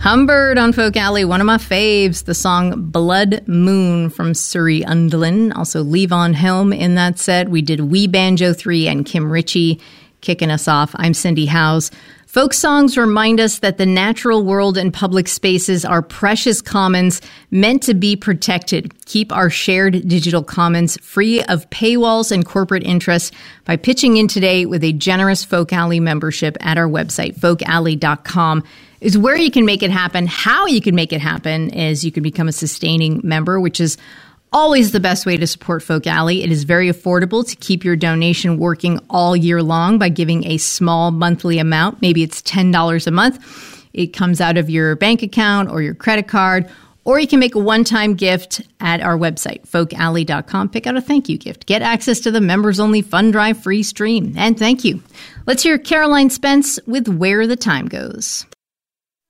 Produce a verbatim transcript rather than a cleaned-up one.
Humbird on Folk Alley, one of my faves, the song Blood Moon from Surrey Undlin. Also Levon Helm in that set. We did Wee Banjo three and Kim Ritchie kicking us off. I'm Cindy Howes. Folk songs remind us that the natural world and public spaces are precious commons meant to be protected. Keep our shared digital commons free of paywalls and corporate interests by pitching in today with a generous Folk Alley membership at our website, folk alley dot com. Is where you can make it happen. How you can make it happen is you can become a sustaining member, which is always the best way to support Folk Alley. It is very affordable to keep your donation working all year long by giving a small monthly amount. Maybe it's ten dollars a month. It comes out of your bank account or your credit card, or you can make a one-time gift at our website, folk alley dot com. Pick out a thank you gift. Get access to the members-only Fund Drive free stream. And thank you. Let's hear Caroline Spence with Where the Time Goes.